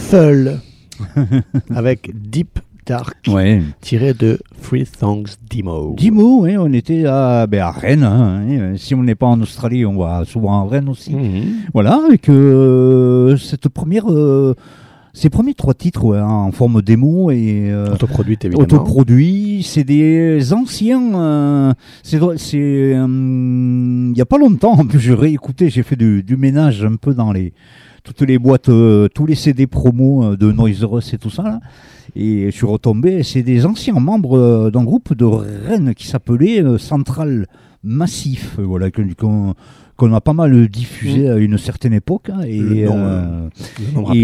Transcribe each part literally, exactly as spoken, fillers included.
Full avec Deep Dark, ouais. tiré de Free Songs Demo. Demo, oui, on était à, ben à Rennes. Hein, si on n'est pas en Australie, on va souvent à Rennes aussi. Mm-hmm. Voilà, avec euh, cette première... Euh, ces premiers trois titres ouais, en forme démo et euh, autoproduit évidemment. Autoproduit, c'est des anciens. Euh, c'est c'est il euh, y a pas longtemps. En plus, j'ai réécouté, j'ai fait du, du ménage un peu dans les toutes les boîtes, euh, tous les C D promo de Noizerus et tout ça là. Et je suis retombé. C'est des anciens membres d'un groupe de Rennes qui s'appelait euh, Central Massif. Voilà qu'on qu'on a pas mal diffusé mmh. à une certaine époque. Hein, et le nom, euh, le nom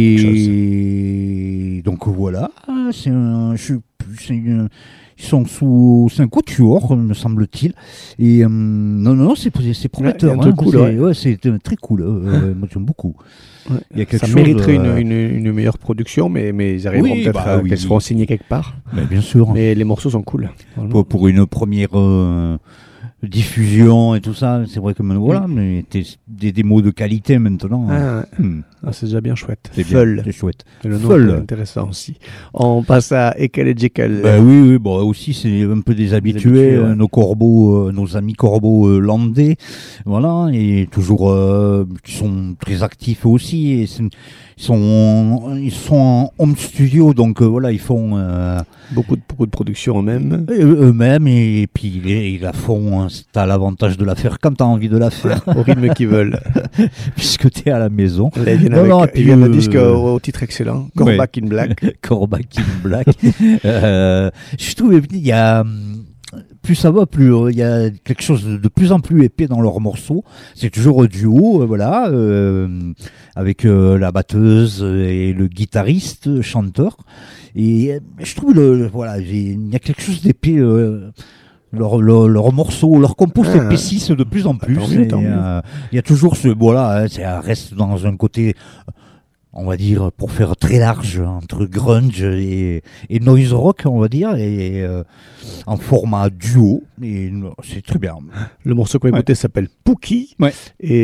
et donc voilà, c'est un, je sais plus, c'est une, ils sont sous, c'est un quatuor, me semble-t-il. Et euh, non, non, c'est, c'est prometteur. Ouais, hein, cool, c'est, ouais. Ouais, c'est très cool. Euh, moi, j'aime beaucoup. Ouais. Il y a quelque ça chose, mériterait euh... une, une, une meilleure production, mais, mais ils arriveront oui, peut-être bah, à oui. qu'elles seront signées quelque part. Mais bien sûr. Mais les morceaux sont cool. Pour, pour une première euh, diffusion et tout ça, c'est vrai que voilà, mm. mais des démos de qualité maintenant. Ah, ouais. mm. ah, c'est déjà bien chouette. C'est Full. C'est chouette. Et le nom Full. Est intéressant aussi. On passe à Ecological. Bah, oui, oui, bon, aussi c'est un peu des habitués, des habitués ouais. nos corbeaux, euh, nos amis corbeaux euh, landais, voilà, et toujours euh, qui sont très actifs aussi. Et c'est, ils sont, ils sont en home studio, donc euh, voilà, ils font euh, beaucoup de beaucoup de production eux-mêmes. Eux-mêmes et, et puis ils, ils la font. Hein, t'as l'avantage de la faire quand t'as envie de la faire, ouais, au rythme qu'ils veulent, puisque t'es à la maison. Là, ils viennent non, avec, non, ils viennent euh, disque au, au titre excellent, Corback ouais. in Black. Corback in Black. euh, je trouve il y a plus ça va, plus il y a quelque chose de plus en plus épais dans leurs morceaux. C'est toujours un duo, euh, voilà, euh, avec euh, la batteuse et le guitariste, chanteur. Et euh, je trouve le, voilà, il y a quelque chose d'épais. Euh, Leurs leur, leur morceaux, leurs compos ah, s'épaississent de plus en plus. Il euh, y a toujours ce, voilà, hein, ça reste dans un côté, on va dire, pour faire très large, entre grunge et, et noise rock, on va dire, et euh, en format duo. Et c'est très bien. Le morceau qu'on va écouter ouais. s'appelle Pookie. Ouais.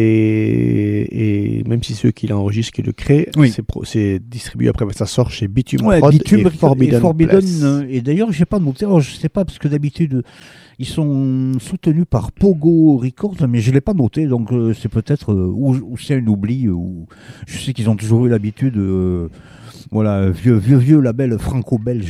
Et, et même si c'est eux qui l'enregistrent, qui le créent, oui. c'est, pro, c'est distribué après, ça sort chez Bitume ouais, Prod Bitume et Forbidden. Et, Forbidden, et d'ailleurs, j'ai pas noté, alors, je sais pas, parce que d'habitude, ils sont soutenus par Pogo Records, mais je l'ai pas noté, donc euh, c'est peut-être, euh, ou, ou c'est un oubli, ou je sais qu'ils ont toujours eu l'habitude, euh, voilà, vieux, vieux, vieux label franco-belge.